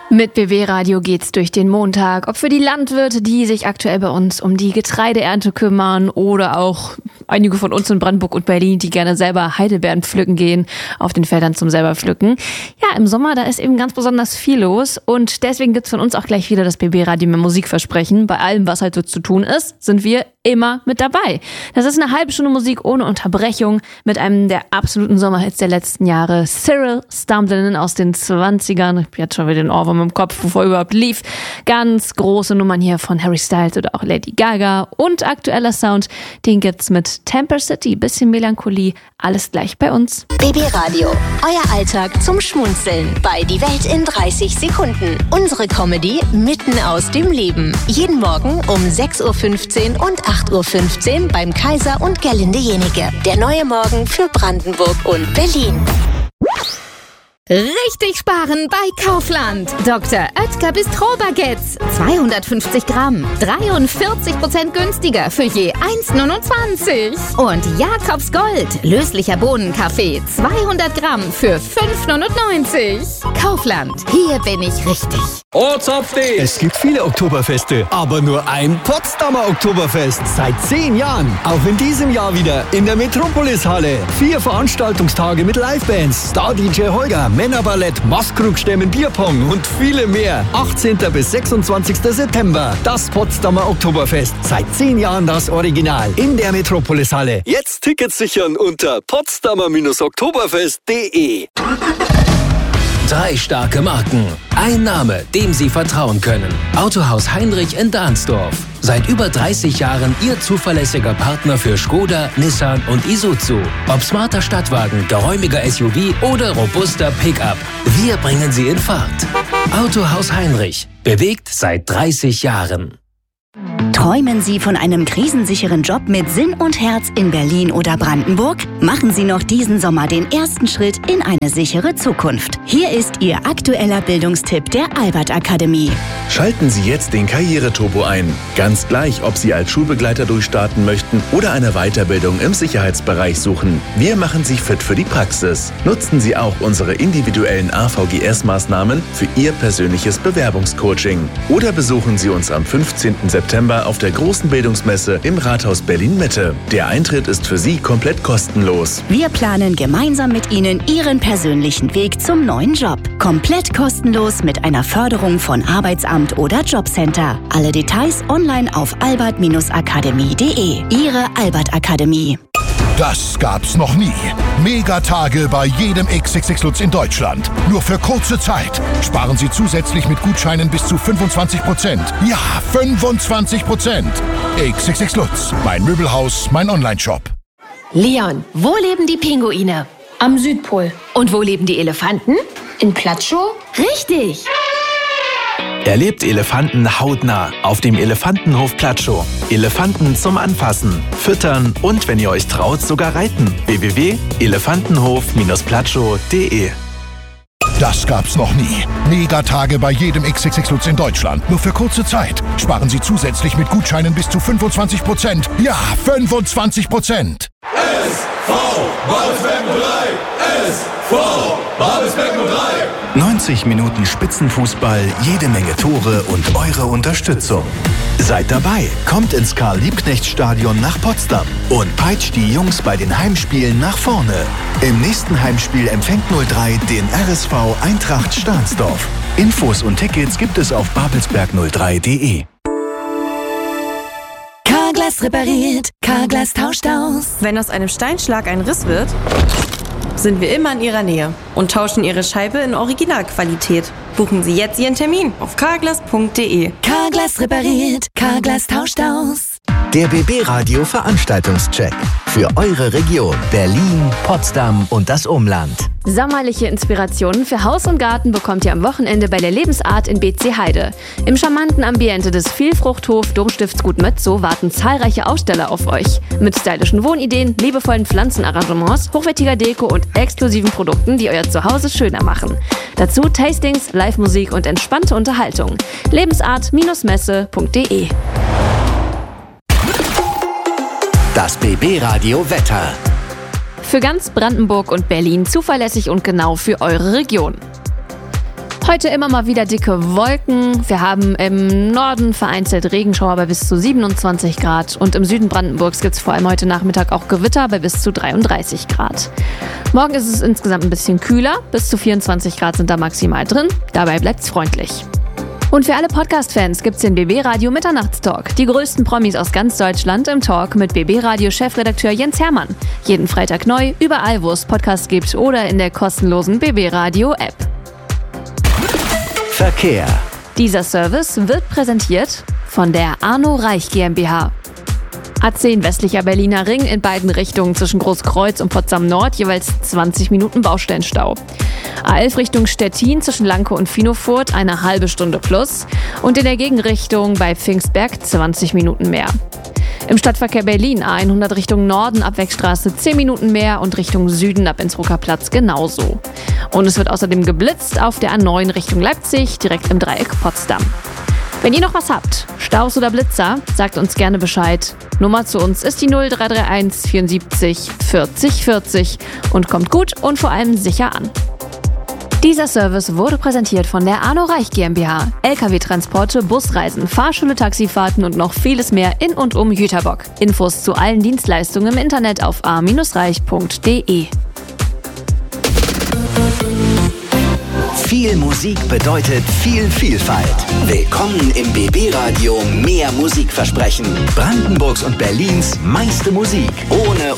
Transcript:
Mit BB Radio geht's durch den Montag. Ob für die Landwirte, die sich aktuell bei uns um die Getreideernte kümmern, oder auch einige von uns in Brandenburg und Berlin, die gerne selber Heidelbeeren pflücken gehen, auf den Feldern zum selber pflücken. Ja, im Sommer, da ist eben ganz besonders viel los und deswegen gibt's von uns auch gleich wieder das BB Radio mit Musikversprechen. Bei allem, was halt so zu tun ist, sind wir immer mit dabei. Das ist eine halbe Stunde Musik ohne Unterbrechung mit einem der absoluten Sommerhits der letzten Jahre. Cyril Stumblin aus den 20ern. Ich hab jetzt schon wieder den Ohrwurm im Kopf, bevor er überhaupt lief. Ganz große Nummern hier von Harry Styles oder auch Lady Gaga. Und aktueller Sound, den gibt's mit Temper City. Bisschen Melancholie. Alles gleich bei uns. BB Radio. Euer Alltag zum Schmunzeln. Bei Die Welt in 30 Sekunden. Unsere Comedy mitten aus dem Leben. Jeden Morgen um 6.15 Uhr und 8.15 Uhr beim Kaiser und Gerlinde Jenike. Der neue Morgen für Brandenburg und Berlin. Richtig sparen bei Kaufland. Dr. Oetker Bistro-Baguettes. 250 Gramm. 43% günstiger für je 1,29. Und Jakobs Gold. Löslicher Bohnenkaffee. 200 Gramm für 5,99. Kaufland. Hier bin ich richtig. Ortsupdate! Es gibt viele Oktoberfeste, aber nur ein Potsdamer Oktoberfest. Seit 10 Jahren. Auch in diesem Jahr wieder in der Metropolis-Halle. 4 Veranstaltungstage mit Livebands, Star-DJ Holger, Männerballett, Maskrugstämmen, Bierpong und viele mehr. 18. bis 26. September. Das Potsdamer Oktoberfest. Seit 10 Jahren das Original. In der Metropolis-Halle. Jetzt Tickets sichern unter potsdamer-oktoberfest.de. 3 starke Marken. Ein Name, dem Sie vertrauen können. Autohaus Heinrich in Dahnsdorf. Seit über 30 Jahren Ihr zuverlässiger Partner für Skoda, Nissan und Isuzu. Ob smarter Stadtwagen, geräumiger SUV oder robuster Pickup. Wir bringen Sie in Fahrt. Autohaus Heinrich. Bewegt seit 30 Jahren. Träumen Sie von einem krisensicheren Job mit Sinn und Herz in Berlin oder Brandenburg? Machen Sie noch diesen Sommer den ersten Schritt in eine sichere Zukunft. Hier ist Ihr aktueller Bildungstipp der Albert Akademie. Schalten Sie jetzt den Karriereturbo ein. Ganz gleich, ob Sie als Schulbegleiter durchstarten möchten oder eine Weiterbildung im Sicherheitsbereich suchen. Wir machen Sie fit für die Praxis. Nutzen Sie auch unsere individuellen AVGS-Maßnahmen für Ihr persönliches Bewerbungscoaching. Oder besuchen Sie uns am 15. September auf der großen Bildungsmesse im Rathaus Berlin-Mitte. Der Eintritt ist für Sie komplett kostenlos. Wir planen gemeinsam mit Ihnen Ihren persönlichen Weg zum neuen Job. Komplett kostenlos mit einer Förderung von Arbeitsamt oder Jobcenter. Alle Details online auf albert-akademie.de. Ihre Albert Akademie. Das gab's noch nie. Megatage bei jedem XXX Lutz in Deutschland. Nur für kurze Zeit. Sparen Sie zusätzlich mit Gutscheinen bis zu 25%. Ja, 25%. XXX Lutz. Mein Möbelhaus, mein Onlineshop. Leon, wo leben die Pinguine? Am Südpol. Und wo leben die Elefanten? In Platschow? Richtig! Erlebt Elefanten hautnah auf dem Elefantenhof Platschow. Elefanten zum Anfassen, Füttern und, wenn ihr euch traut, sogar reiten. www.elefantenhof-platschow.de. Das gab's noch nie. Megatage bei jedem XXX Lutz in Deutschland. Nur für kurze Zeit. Sparen Sie zusätzlich mit Gutscheinen bis zu 25%. Ja, 25%. SV Babelsberg 03! SV Babelsberg 03! 90 Minuten Spitzenfußball, jede Menge Tore und eure Unterstützung. Seid dabei, kommt ins Karl-Liebknecht-Stadion nach Potsdam und peitscht die Jungs bei den Heimspielen nach vorne. Im nächsten Heimspiel empfängt 03 den RSV Eintracht Stahnsdorf. Infos und Tickets gibt es auf babelsberg03.de. Carglass repariert, Carglass tauscht aus. Wenn aus einem Steinschlag ein Riss wird, sind wir immer in Ihrer Nähe und tauschen Ihre Scheibe in Originalqualität. Buchen Sie jetzt Ihren Termin auf carglass.de. Carglass repariert, Carglass tauscht aus. Der BB Radio Veranstaltungscheck für eure Region Berlin, Potsdam und das Umland. Sommerliche Inspirationen für Haus und Garten bekommt ihr am Wochenende bei der Lebensart in BC Heide. Im charmanten Ambiente des Vielfruchthof Domstiftsgut Mötzow warten zahlreiche Aussteller auf euch. Mit stylischen Wohnideen, liebevollen Pflanzenarrangements, hochwertiger Deko und exklusiven Produkten, die euer Zuhause schöner machen. Dazu Tastings, Live-Musik und entspannte Unterhaltung. Lebensart-messe.de. Das BB Radio Wetter. Für ganz Brandenburg und Berlin zuverlässig und genau für eure Region. Heute immer mal wieder dicke Wolken. Wir haben im Norden vereinzelt Regenschauer bei bis zu 27 Grad. Und im Süden Brandenburgs gibt es vor allem heute Nachmittag auch Gewitter bei bis zu 33 Grad. Morgen ist es insgesamt ein bisschen kühler. Bis zu 24 Grad sind da maximal drin. Dabei bleibt es freundlich. Und für alle Podcast-Fans gibt's den BB Radio Mitternachtstalk. Die größten Promis aus ganz Deutschland im Talk mit BB Radio Chefredakteur Jens Hermann. Jeden Freitag neu, überall wo es Podcasts gibt oder in der kostenlosen BB Radio App. Verkehr. Dieser Service wird präsentiert von der Arno Reich GmbH. A10 westlicher Berliner Ring in beiden Richtungen zwischen Großkreuz und Potsdam Nord jeweils 20 Minuten Baustellenstau. A11 Richtung Stettin zwischen Lanke und Finofurt eine halbe Stunde plus und in der Gegenrichtung bei Pfingstberg 20 Minuten mehr. Im Stadtverkehr Berlin A100 Richtung Norden ab Wegstraße 10 Minuten mehr und Richtung Süden ab Innsbrucker Platz genauso. Und es wird außerdem geblitzt auf der A9 Richtung Leipzig direkt im Dreieck Potsdam. Wenn ihr noch was habt, Staus oder Blitzer, sagt uns gerne Bescheid. Nummer zu uns ist die 0331 74 40 40 und kommt gut und vor allem sicher an. Dieser Service wurde präsentiert von der Arno Reich GmbH. LKW-Transporte, Busreisen, Fahrschule, Taxifahrten und noch vieles mehr in und um Jüterbock. Infos zu allen Dienstleistungen im Internet auf a-reich.de. Viel Musik bedeutet viel Vielfalt. Willkommen im BB Radio Mehr Musikversprechen. Brandenburgs und Berlins meiste Musik. Ohne